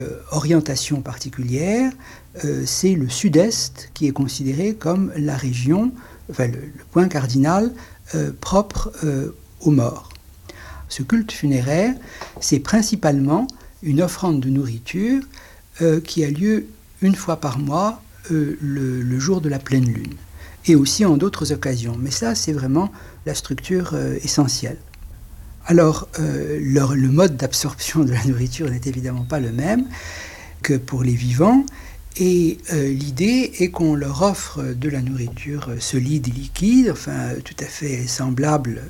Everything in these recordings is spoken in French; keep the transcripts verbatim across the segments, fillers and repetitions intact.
Euh, orientation particulière, euh, c'est le sud-est qui est considéré comme la région, enfin le, le point cardinal euh, propre euh, aux morts. Ce culte funéraire, c'est principalement une offrande de nourriture euh, qui a lieu une fois par mois, euh, le, le jour de la pleine lune, et aussi en d'autres occasions. Mais ça, c'est vraiment la structure euh, essentielle. Alors, euh, leur, le mode d'absorption de la nourriture n'est évidemment pas le même que pour les vivants, et euh, l'idée est qu'on leur offre de la nourriture solide et liquide, enfin tout à fait semblable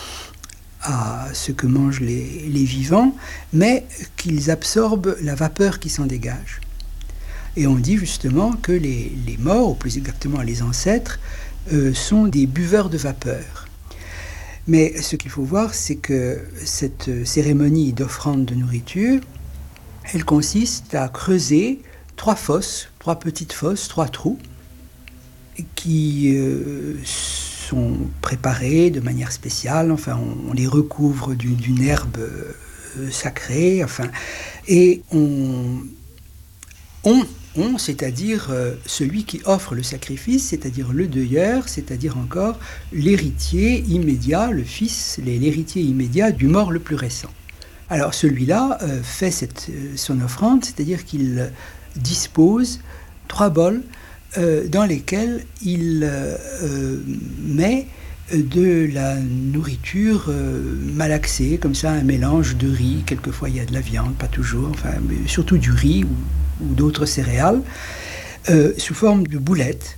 à ce que mangent les, les vivants, mais qu'ils absorbent la vapeur qui s'en dégage. Et on dit justement que les, les morts, ou plus exactement les ancêtres, euh, sont des buveurs de vapeur. Mais ce qu'il faut voir, c'est que cette cérémonie d'offrande de nourriture, elle consiste à creuser trois fosses, trois petites fosses, trois trous, qui euh, sont préparés de manière spéciale. Enfin, on, on les recouvre d'une, d'une herbe euh, sacrée, enfin, et on... on On, c'est-à-dire euh, celui qui offre le sacrifice, c'est-à-dire le deuilleur, c'est-à-dire encore l'héritier immédiat, le fils, l'héritier immédiat du mort le plus récent. Alors celui-là euh, fait cette, euh, son offrande, c'est-à-dire qu'il euh, dispose trois bols euh, dans lesquels il euh, euh, met de la nourriture euh, malaxée, comme ça, un mélange de riz, quelquefois il y a de la viande, pas toujours, enfin, mais surtout du riz ou ou d'autres céréales, euh, sous forme de boulettes.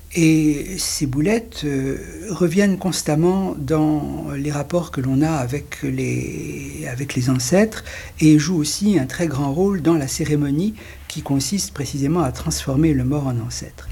Et ces boulettes euh, reviennent constamment dans les rapports que l'on a avec les, avec les ancêtres et jouent aussi un très grand rôle dans la cérémonie qui consiste précisément à transformer le mort en ancêtre.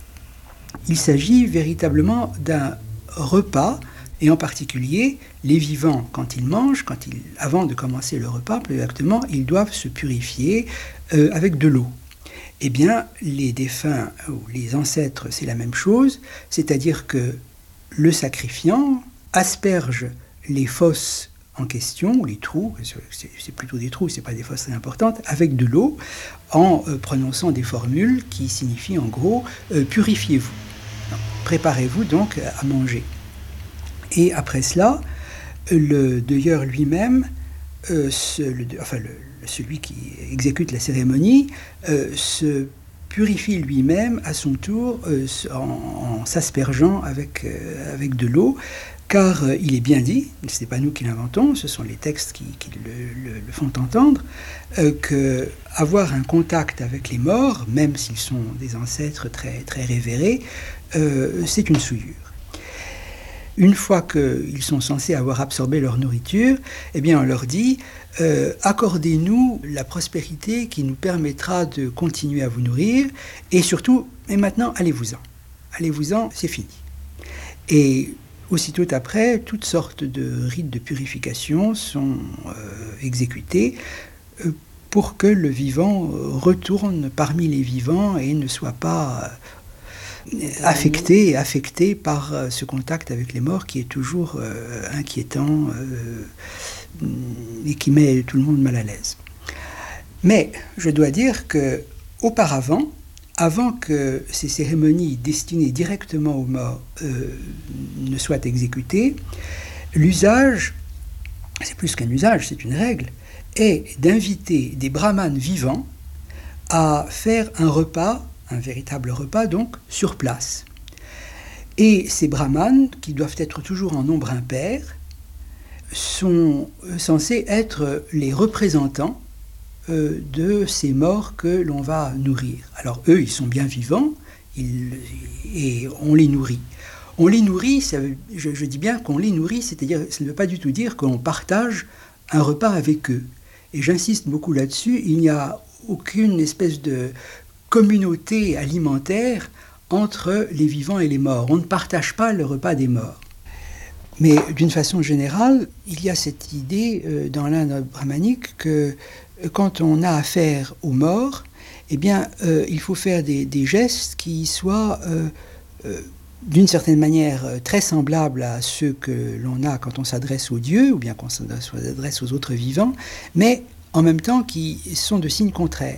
Il s'agit véritablement d'un repas, et en particulier, les vivants, quand ils mangent, quand ils, avant de commencer le repas, plus exactement, ils doivent se purifier euh, avec de l'eau. Eh bien, les défunts ou les ancêtres, c'est la même chose, c'est-à-dire que le sacrifiant asperge les fosses en question, ou les trous, c'est, c'est plutôt des trous, c'est pas des fosses très importantes, avec de l'eau, en euh, prononçant des formules qui signifient en gros euh, « purifiez-vous ». Préparez-vous donc à manger. Et après cela, le deuilleur lui-même, euh, ce, le, enfin le, celui qui exécute la cérémonie, euh, se purifie lui-même à son tour euh, en, en s'aspergeant avec, euh, avec de l'eau, car euh, il est bien dit, ce n'est pas nous qui l'inventons, ce sont les textes qui, qui le, le, le font entendre, euh, qu'avoir un contact avec les morts, même s'ils sont des ancêtres très, très révérés, euh, c'est une souillure. Une fois qu'ils sont censés avoir absorbé leur nourriture, eh bien on leur dit euh, « accordez-nous la prospérité qui nous permettra de continuer à vous nourrir, et surtout, et maintenant, allez-vous-en. Allez-vous-en, c'est fini. » Et aussitôt après, toutes sortes de rites de purification sont euh, exécutés euh, pour que le vivant retourne parmi les vivants et ne soit pas... Euh, affecté, affecté par ce contact avec les morts qui est toujours euh, inquiétant euh, et qui met tout le monde mal à l'aise. Mais je dois dire que auparavant, avant que ces cérémonies destinées directement aux morts euh, ne soient exécutées, l'usage, c'est plus qu'un usage, c'est une règle, est d'inviter des brahmanes vivants à faire un repas, un véritable repas donc, sur place. Et ces brahmanes, qui doivent être toujours en nombre impair, sont censés être les représentants euh, de ces morts que l'on va nourrir. Alors eux, ils sont bien vivants, ils, et on les nourrit. On les nourrit, ça veut, je, je dis bien qu'on les nourrit, c'est-à-dire, ça ne veut pas du tout dire qu'on partage un repas avec eux. Et j'insiste beaucoup là-dessus, il n'y a aucune espèce de communauté alimentaire entre les vivants et les morts. On ne partage pas le repas des morts. Mais d'une façon générale, il y a cette idée euh, dans l'Inde brahmanique que euh, quand on a affaire aux morts, eh bien, euh, il faut faire des, des gestes qui soient euh, euh, d'une certaine manière euh, très semblables à ceux que l'on a quand on s'adresse aux dieux, ou bien quand on s'adresse aux autres vivants, mais en même temps qui sont de signes contraires.